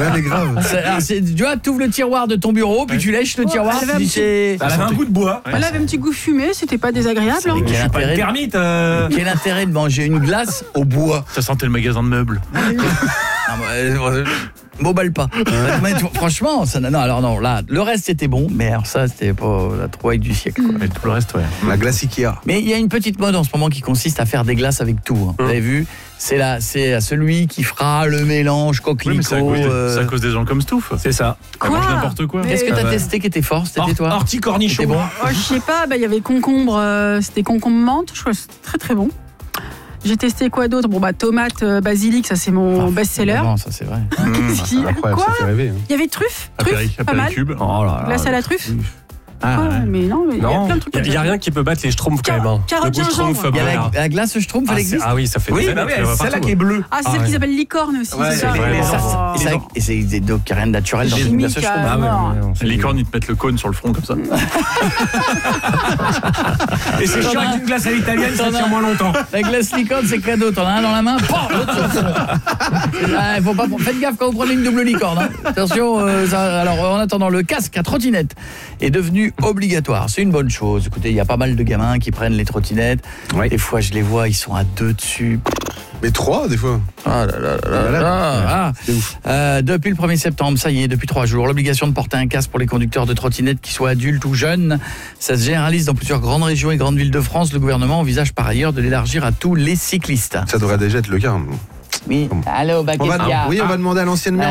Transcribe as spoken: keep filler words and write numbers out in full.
Là, mais grave. C'est, alors, c'est, tu vois, tu ouvres le tiroir de ton bureau, puis tu lèches le Oh, tiroir. elle avait Tu dis, un c'est... Elle avait un goût de bois. Elle avait un petit goût fumé, c'était pas désagréable. C'est Hein. quel Je suis pas intérêt, une termite. euh. quel intérêt de manger une glace au bois? Ça sentait le magasin de meubles. Non, mais, euh, m'emballe pas. Mais, franchement, ça, non, alors non, là, le reste était bon, mais alors ça, c'était pas la trouvaille du siècle. Quoi. Mais tout le reste, ouais. La glace Ikea. Mais il y a une petite mode en ce moment qui consiste à faire des glaces avec tout. Hein. Vous avez vu? C'est là, c'est celui qui fera le mélange Oui, mais c'est à, coquelicot. cause des, euh, c'est à cause des gens comme Stouff. C'est ça. Elle mange n'importe quoi. Mais- Qu'est-ce que t'as Ouais. testé qui était fort? C'était toi? Orti cornichon. C'était bon? Oh, je sais pas, bah, il y avait concombre, euh, c'était concombre menthe, je crois que c'était très très bon. J'ai testé quoi d'autre? Bon bah tomate, euh, basilic, ça c'est mon Ah, best-seller. Non, ça c'est vrai. Qu'est-ce qu'il y a Incroyable, Quoi ça fait rêver. hein. Il y avait truffe, truffe, Apéri- pas mal. apéricube. Oh là là. Glace à la truffe. Ah, Ah, ouais. mais non, mais il y a Non, plein de trucs. il n'y a rien qui peut battre les schtroumpfs quand même. Hein. Carotte Le goût gingembre. schtroumpf, Il y a la, voilà. la glace Schtroumpf, elle Ah, c'est- existe? ah oui, ça fait Oui, des bah années oui, que ça va celle-là partout, qui est bleue. Ah, c'est Ah, celle ouais. qu'ils appellent licorne aussi, Ouais, c'est ça. c'est les- les Oh. arts- Et ça- et c'est des- donc il n'y a rien de naturel dans une Chimique, glace Schtroumpf. euh, Ah ouais, mort. ouais, non, c'est- Les licornes, ils te mettent le cône sur le front comme ça. Et c'est chiant avec une glace à l'italienne, ça T'en as- tient moins longtemps. La glace licorne, c'est cadeau. T'en as un dans la main, pam, l'autre sur le front. Ah, faut pas, faites gaffe quand vous prenez une double licorne. Hein. Attention, euh, ça, alors en attendant, le casque à trottinette est devenu obligatoire. C'est une bonne chose. Écoutez, il y a pas mal de gamins qui prennent les trottinettes. Oui. Des fois, je les vois, ils sont à deux dessus. Mais trois, des fois. Ah là là là là Voilà. là. Ah. C'est ouf. Euh, depuis le premier septembre, ça y est, depuis trois jours, l'obligation de porter un casque pour les conducteurs de trottinettes, qu'ils soient adultes ou jeunes, ça se généralise dans plusieurs grandes régions et grandes villes de France. Le gouvernement envisage par ailleurs de l'élargir à tous les cyclistes. Ça devrait déjà être le cas. Oui, allô, On va, Baguette. oui, on va demander à l'ancienne maire